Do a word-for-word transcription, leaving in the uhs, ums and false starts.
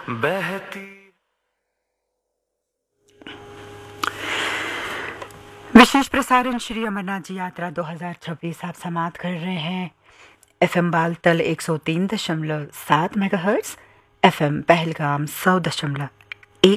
बहती। विशेष प्रसारण श्री अमरनाथ जी यात्रा दो हज़ार छब्बीस आप समाप्त कर रहे हैं। एफएम बालतल एक सौ तीन दशमलव सात मेगाहर्ट्ज़, एफएम पहलगाम सौ दशमलव